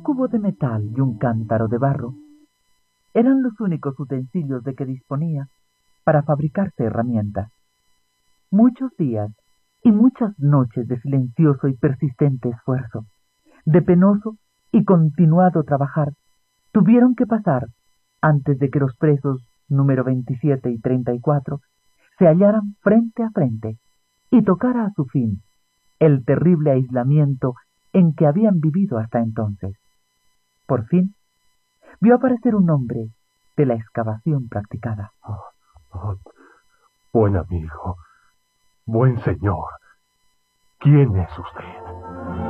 cubo de metal y un cántaro de barro eran los únicos utensilios de que disponía para fabricarse herramientas. Muchos días y muchas noches de silencioso y persistente esfuerzo, de penoso y continuado trabajar, tuvieron que pasar antes de que los presos número 27 y 34 se hallaran frente a frente y tocara a su fin el terrible aislamiento en que habían vivido hasta entonces. Por fin, vio aparecer un hombre de la excavación practicada. Oh, buen amigo, buen señor, ¿quién es usted?